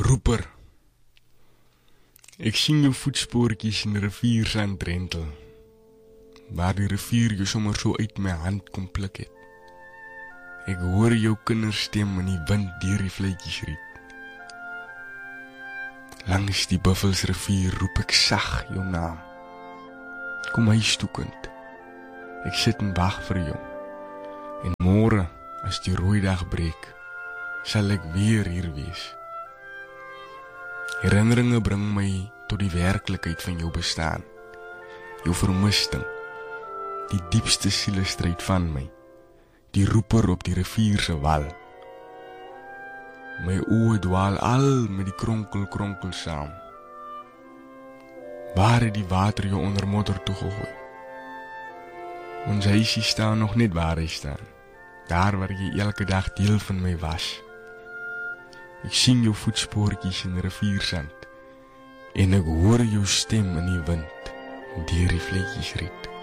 Roeper. Ek sien jou voetspoortjies in riviersand drentel, waar die rivier jou sommer so uit my hand kom pluk het. Ek hoor jou kinderstem in die wind deur die vletjies riet. Langs die Buffelsrivier roep ek sag jou naam. Kom huis toe, kind. Ek sit en wag vir jou. En môre, as die rooi dag breek, sal ek weer hier wees. Herinneringe bring my tot die werklikheid van jou bestaan. Jou vermisting, die diepste sielestryd van my, die roeper op die rivier se wal. My oë dwaal al met die kronkel saam. Waar het die water jou onder modder toegegooi? Ons huisie staan nog net waar hy staan, daar waar jy elke dag deel van my was. Ek sien jou voetspoortjies in riviersand, en ek hoor jou stem in die wind, deur die vletjies riet.